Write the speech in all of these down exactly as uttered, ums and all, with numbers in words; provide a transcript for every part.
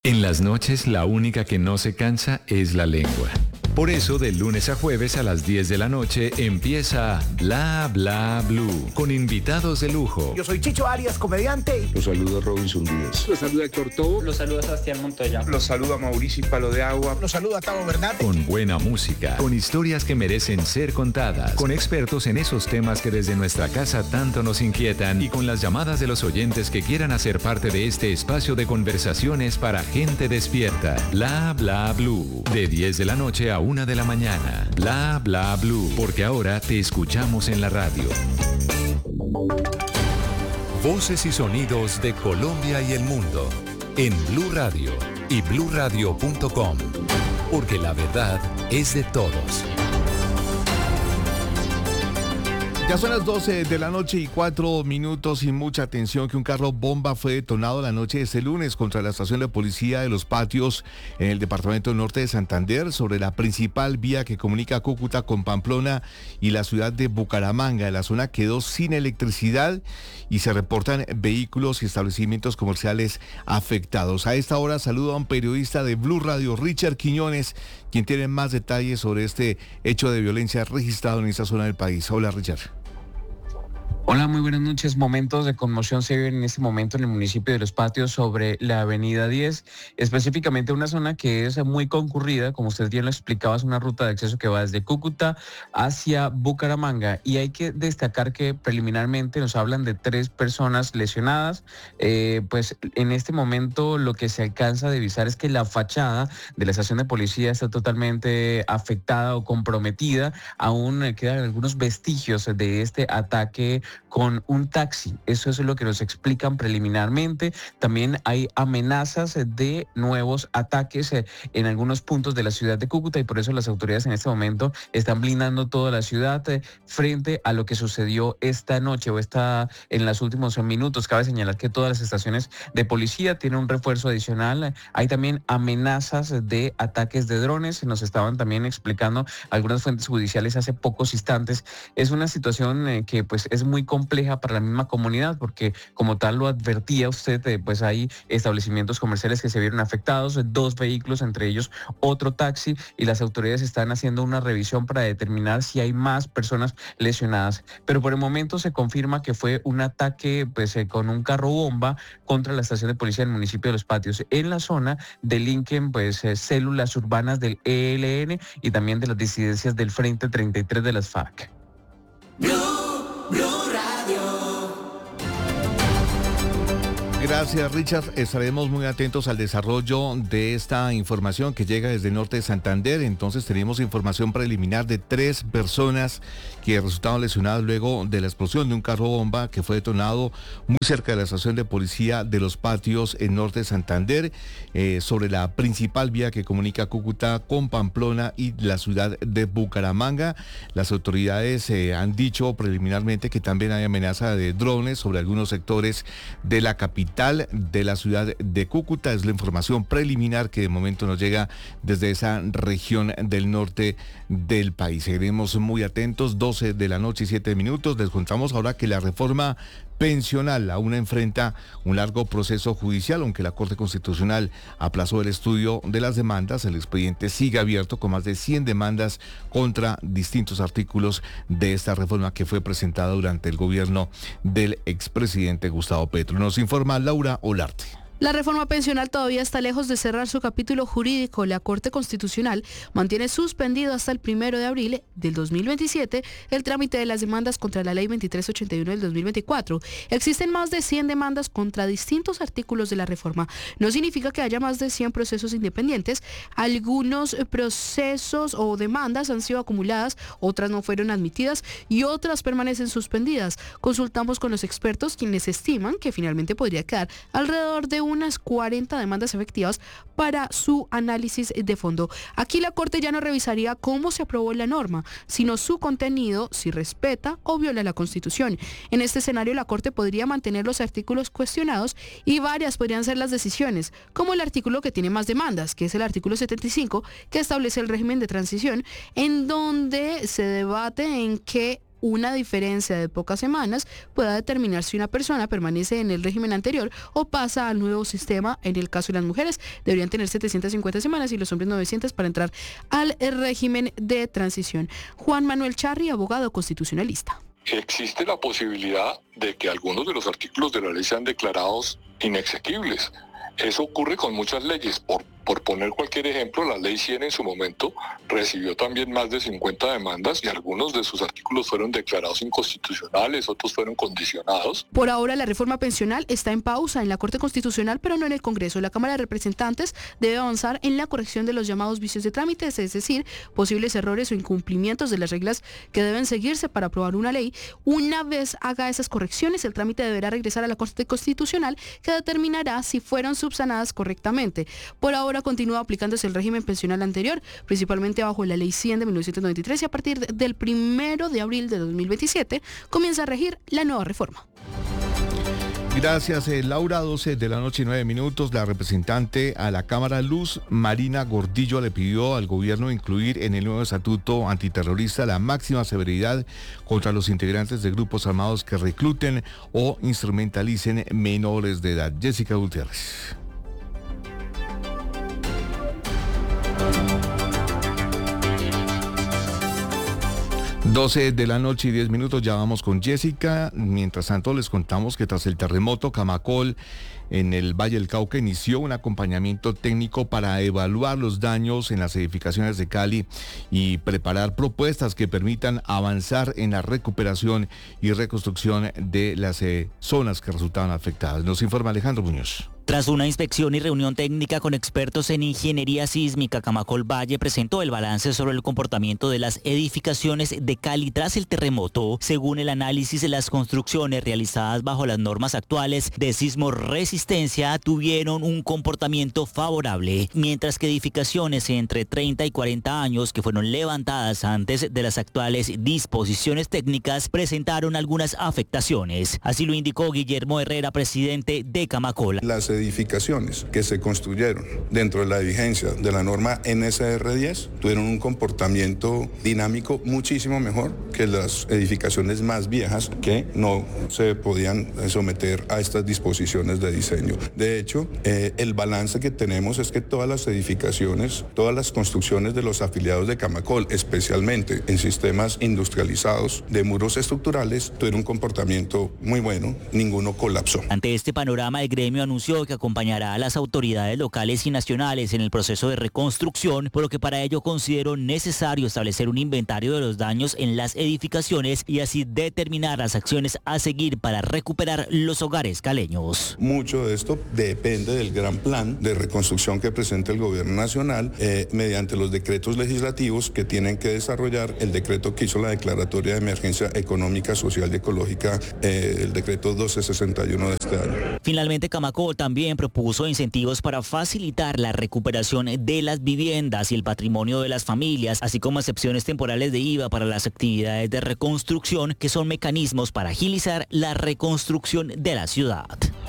En las noches, la única que no se cansa es la lengua. Por eso, de lunes a jueves a las diez de la noche empieza Bla Bla Blue, con invitados de lujo. Yo soy Chicho Arias, comediante. Los saluda Robinson Díaz. Los saluda Héctor Tobo. Los saluda Sebastián Montoya. Los saluda Mauricio Palo de Agua. Los saluda Tavo Bernal. Con buena música, con historias que merecen ser contadas, con expertos en esos temas que desde nuestra casa tanto nos inquietan y con las llamadas de los oyentes que quieran hacer parte de este espacio de conversaciones para gente despierta. Bla Bla Blue, de diez de la noche a una de la mañana. Bla Bla Blue, porque ahora te escuchamos en la radio. Voces y sonidos de Colombia y el mundo en Blue Radio y blue radio punto com, porque la verdad es de todos. Ya son las doce de la noche y cuatro minutos y mucha atención que un carro bomba fue detonado la noche de este lunes contra la estación de policía de Los Patios en el departamento norte de Santander, sobre la principal vía que comunica Cúcuta con Pamplona y la ciudad de Bucaramanga. La zona quedó sin electricidad y se reportan vehículos y establecimientos comerciales afectados. A esta hora saludo a un periodista de Blue Radio, Richard Quiñones, quien tiene más detalles sobre este hecho de violencia registrado en esta zona del país. Hola, Richard. Hola, muy buenas noches. Momentos de conmoción se viven en este momento en el municipio de Los Patios sobre la avenida diez, específicamente una zona que es muy concurrida, como usted bien lo explicaba, es una ruta de acceso que va desde Cúcuta hacia Bucaramanga, y hay que destacar que preliminarmente nos hablan de tres personas lesionadas. Eh, pues en este momento lo que se alcanza a divisar es que la fachada de la estación de policía está totalmente afectada o comprometida. Aún quedan algunos vestigios de este ataque con un taxi. Eso es lo que nos explican preliminarmente. También hay amenazas de nuevos ataques en algunos puntos de la ciudad de Cúcuta, y por eso las autoridades en este momento están blindando toda la ciudad frente a lo que sucedió esta noche o esta en los últimos minutos. Cabe señalar que todas las estaciones de policía tienen un refuerzo adicional. Hay también amenazas de ataques de drones. Nos estaban también explicando algunas fuentes judiciales hace pocos instantes. Es una situación que pues es muy compleja para la misma comunidad, porque como tal lo advertía usted, eh, pues hay establecimientos comerciales que se vieron afectados, dos vehículos, entre ellos otro taxi, y las autoridades están haciendo una revisión para determinar si hay más personas lesionadas. Pero por el momento se confirma que fue un ataque pues eh, con un carro bomba contra la estación de policía del municipio de Los Patios. En la zona delinquen pues eh, células urbanas del E L N y también de las disidencias del Frente treinta y tres de las FARC. Gracias, Richard. Estaremos muy atentos al desarrollo de esta información que llega desde el norte de Santander. Entonces tenemos información preliminar de tres personas que resultaron lesionadas luego de la explosión de un carro bomba que fue detonado muy cerca de la estación de policía de Los Patios en norte de Santander, eh, sobre la principal vía que comunica Cúcuta con Pamplona y la ciudad de Bucaramanga. Las autoridades eh, han dicho preliminarmente que también hay amenaza de drones sobre algunos sectores de la capital de la ciudad de Cúcuta. Es la información preliminar que de momento nos llega desde esa región del norte del país. Seguiremos muy atentos. Doce de la noche y siete minutos. Les contamos ahora que la reforma pensional aún enfrenta un largo proceso judicial, aunque la Corte Constitucional aplazó el estudio de las demandas. El expediente sigue abierto con más de cien demandas contra distintos artículos de esta reforma que fue presentada durante el gobierno del expresidente Gustavo Petro. Nos informa Laura Olarte. La reforma pensional todavía está lejos de cerrar su capítulo jurídico. La Corte Constitucional mantiene suspendido hasta el primero de abril del dos mil veintisiete el trámite de las demandas contra la Ley veintitrés ochenta y uno del dos mil veinticuatro. Existen más de cien demandas contra distintos artículos de la reforma. No significa que haya más de cien procesos independientes. Algunos procesos o demandas han sido acumuladas, otras no fueron admitidas y otras permanecen suspendidas. Consultamos con los expertos, quienes estiman que finalmente podría quedar alrededor de unas cuarenta demandas efectivas para su análisis de fondo. Aquí la Corte ya no revisaría cómo se aprobó la norma, sino su contenido, si respeta o viola la Constitución. En este escenario, la Corte podría mantener los artículos cuestionados y varias podrían ser las decisiones, como el artículo que tiene más demandas, que es el artículo setenta y cinco, que establece el régimen de transición, en donde se debate en qué una diferencia de pocas semanas pueda determinar si una persona permanece en el régimen anterior o pasa al nuevo sistema. En el caso de las mujeres, deberían tener setecientas cincuenta semanas y los hombres novecientas para entrar al régimen de transición. Juan Manuel Charri, abogado constitucionalista. Existe la posibilidad de que algunos de los artículos de la ley sean declarados inexequibles. Eso ocurre con muchas leyes. Por, por poner cualquier ejemplo, la ley cien en su momento recibió también más de cincuenta demandas y algunos de sus artículos fueron declarados inconstitucionales, otros fueron condicionados. Por ahora, la reforma pensional está en pausa en la Corte Constitucional, pero no en el Congreso. La Cámara de Representantes debe avanzar en la corrección de los llamados vicios de trámites, es decir, posibles errores o incumplimientos de las reglas que deben seguirse para aprobar una ley. Una vez haga esas correcciones, el trámite deberá regresar a la Corte Constitucional, que determinará si fueron subsanadas correctamente. Por ahora continúa aplicándose el régimen pensional anterior, principalmente bajo la Ley cien de mil novecientos noventa y tres, y a partir del primero de abril de dos mil veintisiete comienza a regir la nueva reforma. Gracias, eh, Laura. doce de la noche y nueve minutos. La representante a la Cámara, Luz Marina Gordillo, le pidió al gobierno incluir en el nuevo estatuto antiterrorista la máxima severidad contra los integrantes de grupos armados que recluten o instrumentalicen menores de edad. Jessica Gutiérrez. doce de la noche y diez minutos, ya vamos con Jessica. Mientras tanto, les contamos que tras el terremoto, Camacol en el Valle del Cauca inició un acompañamiento técnico para evaluar los daños en las edificaciones de Cali y preparar propuestas que permitan avanzar en la recuperación y reconstrucción de las eh, zonas que resultaban afectadas. Nos informa Alejandro Muñoz. Tras una inspección y reunión técnica con expertos en ingeniería sísmica, Camacol Valle presentó el balance sobre el comportamiento de las edificaciones de Cali tras el terremoto. Según el análisis, las construcciones realizadas bajo las normas actuales de sismo resistencia tuvieron un comportamiento favorable, mientras que edificaciones entre treinta y cuarenta años que fueron levantadas antes de las actuales disposiciones técnicas presentaron algunas afectaciones. Así lo indicó Guillermo Herrera, presidente de Camacol. Las edificaciones que se construyeron dentro de la vigencia de la norma N S R diez tuvieron un comportamiento dinámico muchísimo mejor que las edificaciones más viejas que no se podían someter a estas disposiciones de diseño. De hecho, eh, el balance que tenemos es que todas las edificaciones, todas las construcciones de los afiliados de Camacol, especialmente en sistemas industrializados de muros estructurales, tuvieron un comportamiento muy bueno, ninguno colapsó. Ante este panorama, el gremio anunció que acompañará a las autoridades locales y nacionales en el proceso de reconstrucción, por lo que para ello consideró necesario establecer un inventario de los daños en las edificaciones y así determinar las acciones a seguir para recuperar los hogares caleños. Mucho de esto depende del gran plan de reconstrucción que presenta el gobierno nacional eh, mediante los decretos legislativos que tienen que desarrollar el decreto que hizo la declaratoria de emergencia económica, social y ecológica, eh, el decreto doce sesenta y uno de este año. Finalmente, Camacol también propuso incentivos para facilitar la recuperación de las viviendas y el patrimonio de las familias, así como excepciones temporales de I V A para las actividades de reconstrucción, que son mecanismos para agilizar la reconstrucción de la ciudad.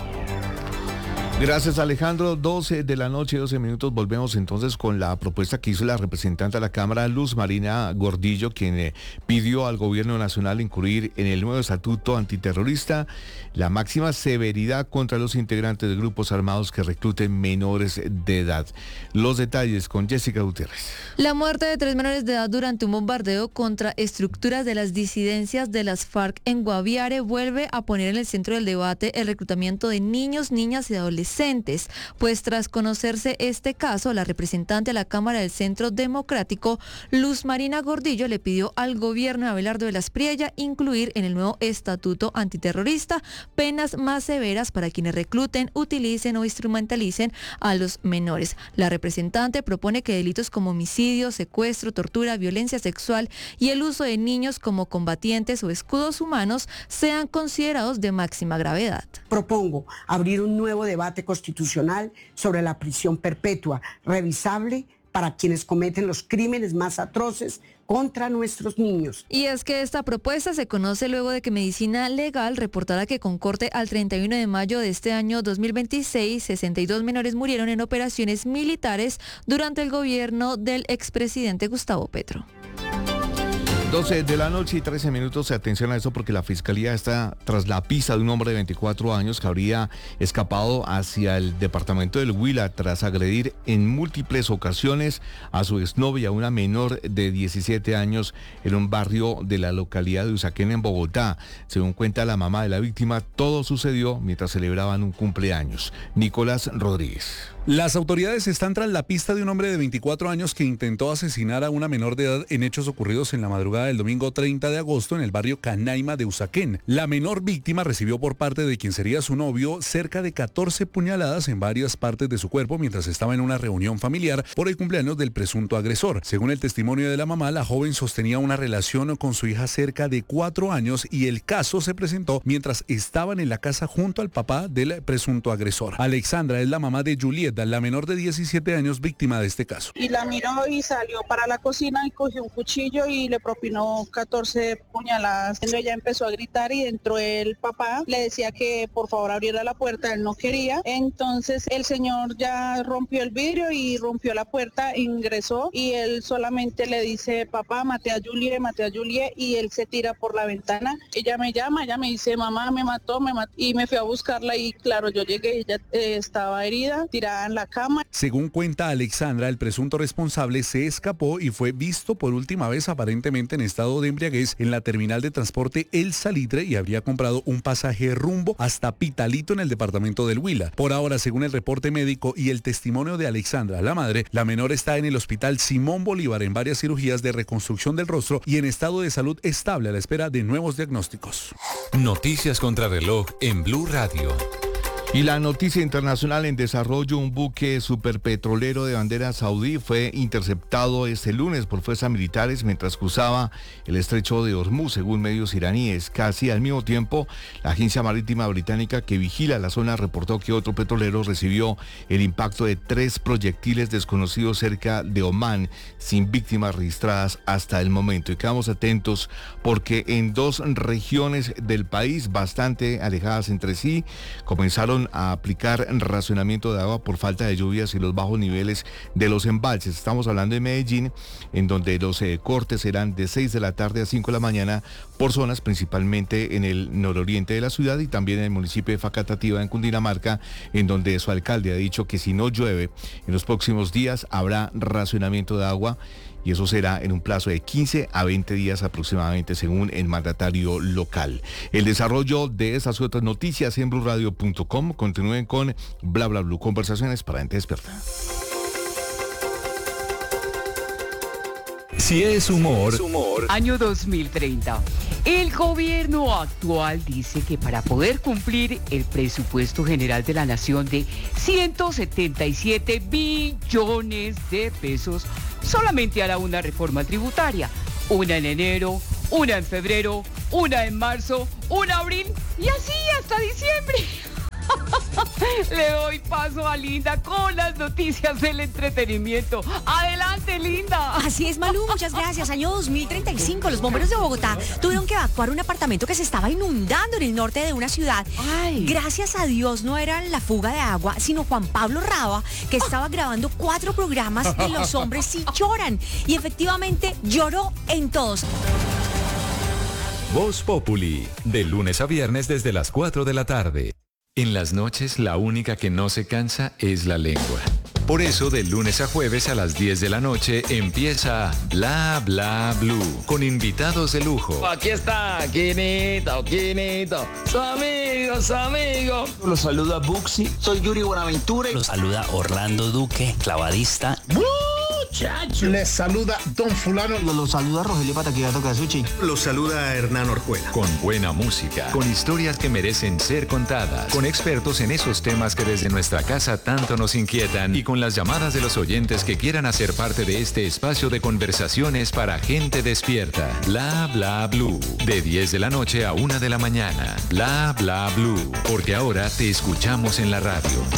Gracias, Alejandro. doce de la noche, doce minutos. Volvemos entonces con la propuesta que hizo la representante de la Cámara, Luz Marina Gordillo, quien eh, pidió al gobierno nacional incluir en el nuevo estatuto antiterrorista la máxima severidad contra los integrantes de grupos armados que recluten menores de edad. Los detalles con Jessica Gutiérrez. La muerte de tres menores de edad durante un bombardeo contra estructuras de las disidencias de las FARC en Guaviare vuelve a poner en el centro del debate el reclutamiento de niños, niñas y adolescentes, pues tras conocerse este caso, la representante a la Cámara del Centro Democrático, Luz Marina Gordillo, le pidió al gobierno de Abelardo de las Priella incluir en el nuevo estatuto antiterrorista penas más severas para quienes recluten, utilicen o instrumentalicen a los menores. La representante propone que delitos como homicidio, secuestro, tortura, violencia sexual y el uso de niños como combatientes o escudos humanos sean considerados de máxima gravedad. Propongo abrir un nuevo debate constitucional sobre la prisión perpetua, revisable para quienes cometen los crímenes más atroces contra nuestros niños. Y es que esta propuesta se conoce luego de que Medicina Legal reportara que con corte al treinta y uno de mayo de este año dos mil veintiséis, sesenta y dos menores murieron en operaciones militares durante el gobierno del expresidente Gustavo Petro. doce de la noche y trece minutos. Atención a eso porque la fiscalía está tras la pista de un hombre de veinticuatro años que habría escapado hacia el departamento del Huila tras agredir en múltiples ocasiones a su exnovia, una menor de diecisiete años, en un barrio de la localidad de Usaquén, en Bogotá. Según cuenta la mamá de la víctima, todo sucedió mientras celebraban un cumpleaños. Nicolás Rodríguez. Las autoridades están tras la pista de un hombre de veinticuatro años que intentó asesinar a una menor de edad en hechos ocurridos en la madrugada del domingo treinta de agosto en el barrio Canaima de Usaquén. La menor víctima recibió por parte de quien sería su novio cerca de catorce puñaladas en varias partes de su cuerpo mientras estaba en una reunión familiar por el cumpleaños del presunto agresor. Según el testimonio de la mamá, la joven sostenía una relación con su hija cerca de cuatro años y el caso se presentó mientras estaban en la casa junto al papá del presunto agresor. Alexandra es la mamá de Juliet, la menor de diecisiete años víctima de este caso. Y la miró y salió para la cocina y cogió un cuchillo y le propinó catorce puñaladas. Ella empezó a gritar y entró el papá, le decía que por favor abriera la puerta, él no quería. Entonces el señor ya rompió el vidrio y rompió la puerta, ingresó y él solamente le dice, papá, maté a Juliet, maté a Juliet, y él se tira por la ventana. Ella me llama, ella me dice, mamá, me mató, me mató, y me fui a buscarla y claro, yo llegué, ella eh, estaba herida, tirada en la cama. Según cuenta Alexandra, el presunto responsable se escapó y fue visto por última vez aparentemente en estado de embriaguez en la terminal de transporte El Salitre y habría comprado un pasaje rumbo hasta Pitalito en el departamento del Huila. Por ahora, según el reporte médico y el testimonio de Alexandra, la madre, la menor está en el hospital Simón Bolívar en varias cirugías de reconstrucción del rostro y en estado de salud estable a la espera de nuevos diagnósticos. Noticias contra reloj en Blue Radio. Y la noticia internacional en desarrollo: un buque superpetrolero de bandera saudí fue interceptado este lunes por fuerzas militares mientras cruzaba el estrecho de Hormuz, según medios iraníes. Casi al mismo tiempo, la agencia marítima británica que vigila la zona reportó que otro petrolero recibió el impacto de tres proyectiles desconocidos cerca de Omán, sin víctimas registradas hasta el momento. Y quedamos atentos porque en dos regiones del país bastante alejadas entre sí comenzaron a aplicar racionamiento de agua por falta de lluvias y los bajos niveles de los embalses. Estamos hablando de Medellín, en donde los eh, cortes serán de seis de la tarde a cinco de la mañana por zonas principalmente en el nororiente de la ciudad y también en el municipio de Facatativá, en Cundinamarca, en donde su alcalde ha dicho que si no llueve en los próximos días habrá racionamiento de agua. Y eso será en un plazo de quince a veinte días aproximadamente, según el mandatario local. El desarrollo de estas y otras noticias en blue radio punto com. Continúen con Bla Bla Blue, conversaciones para gente despierta. Si es humor, humor. Año dos mil treinta. El gobierno actual dice que para poder cumplir el presupuesto general de la nación de ciento setenta y siete billones de pesos, solamente hará una reforma tributaria, una en enero, una en febrero, una en marzo, una en abril y así hasta diciembre. Le doy paso a Linda con las noticias del entretenimiento. Adelante, Linda. Así es, Malú, muchas gracias. Año dos mil treinta y cinco, los bomberos de Bogotá tuvieron que evacuar un apartamento que se estaba inundando en el norte de una ciudad. Ay. Gracias a Dios no era la fuga de agua, sino Juan Pablo Raba, que estaba grabando cuatro programas de Los Hombres Sí Lloran. Y efectivamente lloró en todos. Voz Populi, de lunes a viernes desde las cuatro de la tarde. En las noches, la única que no se cansa es la lengua. Por eso, de lunes a jueves a las diez de la noche empieza Bla Bla Blue, con invitados de lujo. Aquí está, Quinito, Quinito, su amigo, su amigo. Los saluda Buxi, soy Yuri Buenaventura. Los saluda Orlando Duque, clavadista. Muchacho. Les saluda Don Fulano. Los saluda Rogelio Pataquigato Casuchi. Los saluda Hernán Orjuela. Con buena música, con historias que merecen ser contadas, con expertos en esos temas que desde nuestra casa tanto nos inquietan y con las llamadas de los oyentes que quieran hacer parte de este espacio de conversaciones para gente despierta. Bla Bla Blue, de diez de la noche a una de la mañana. Bla Bla Blue, porque ahora te escuchamos en la radio.